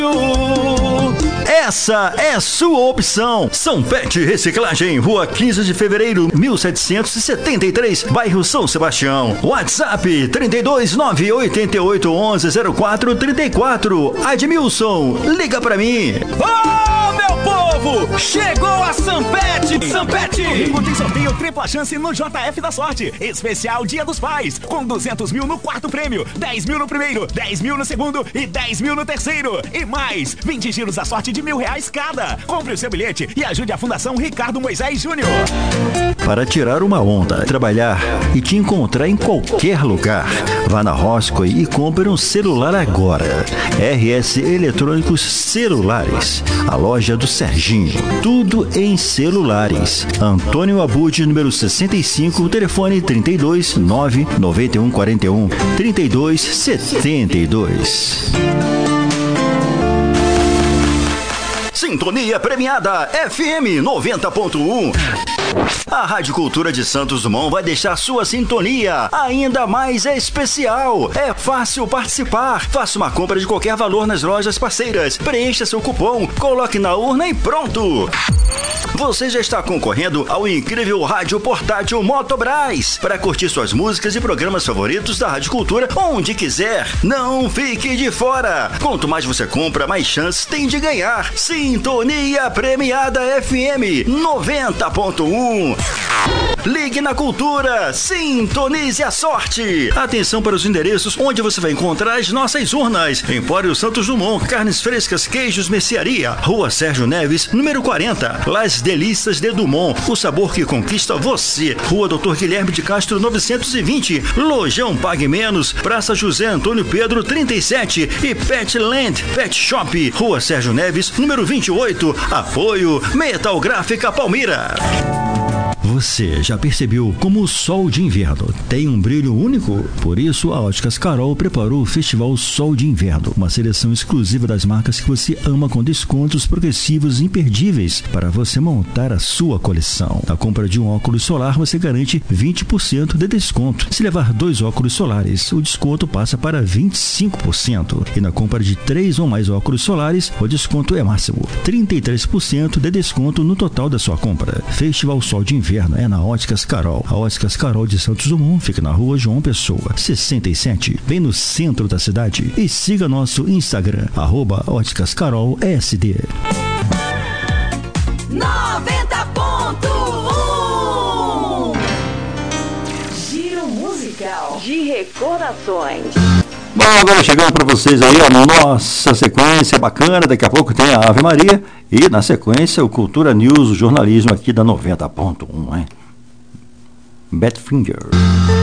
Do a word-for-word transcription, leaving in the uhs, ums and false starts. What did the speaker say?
Essa é sua opção. São Pet Reciclagem, Rua quinze de Fevereiro, mil setecentos e setenta e três, bairro São Sebastião. WhatsApp trinta e dois, nove oito oito, onze, zero quatro, trinta e quatro. Admilson, liga pra mim. Ô, meu povo! Chegou a Sampet! Sampet! Domingo tem sorteio tripla chance no J F da Sorte. Especial Dia dos Pais, com duzentos mil no quarto prêmio, dez mil no primeiro, dez mil no segundo e dez mil no terceiro. E mais, vinte giros da sorte de mil reais cada. Compre o seu bilhete e ajude a Fundação Ricardo Moisés Júnior. Para tirar uma onda, trabalhar e te encontrar em qualquer lugar, vá na Roscoe e compre um celular agora. R S Eletrônicos Celulares, a loja do Serginho. Tudo em celulares. Antônio Abud, número sessenta e cinco, telefone trinta e dois, nove noventa e um quarenta e um, trinta e dois, setenta e dois. Sintonia premiada F M noventa ponto um. A Rádio Cultura de Santos Dumont vai deixar sua sintonia ainda mais especial. É fácil participar. Faça uma compra de qualquer valor nas lojas parceiras. Preencha seu cupom, coloque na urna e pronto. Você já está concorrendo ao incrível rádio portátil Motobras para curtir suas músicas e programas favoritos da Rádio Cultura onde quiser. Não fique de fora. Quanto mais você compra, mais chances tem de ganhar. Sintonia premiada F M noventa ponto um. Ligue na Cultura, sintonize a sorte. Atenção para os endereços onde você vai encontrar as nossas urnas. Empório Santos Dumont, carnes frescas, queijos, mercearia. Rua Sérgio Neves, número quarenta. Las Delícias de Dumont, o sabor que conquista você. Rua Doutor Guilherme de Castro, novecentos e vinte. Lojão Pague Menos, Praça José Antônio Pedro, trinta e sete. E Petland Pet Shop, Rua Sérgio Neves, número vinte e oito. Apoio Metal Gráfica Palmira. Você já percebeu como o sol de inverno tem um brilho único? Por isso, a Óticas Carol preparou o Festival Sol de Inverno, uma seleção exclusiva das marcas que você ama com descontos progressivos imperdíveis para você montar a sua coleção. Na compra de um óculos solar, você garante vinte por cento de desconto. Se levar dois óculos solares, o desconto passa para vinte e cinco por cento. E na compra de três ou mais óculos solares, o desconto é máximo, trinta e três por cento de desconto no total da sua compra. Festival Sol de Inverno é na Óticas Carol. A Óticas Carol de Santos Dumont fica na rua João Pessoa, sessenta e sete, bem no centro da cidade. E siga nosso Instagram, arroba Óticas Carol S D. noventa ponto um Giro musical de recordações. Bom, agora chegando para vocês aí a nossa sequência bacana. Daqui a pouco tem a Ave Maria e na sequência o Cultura News, o jornalismo aqui da noventa ponto um, hein? Badfinger.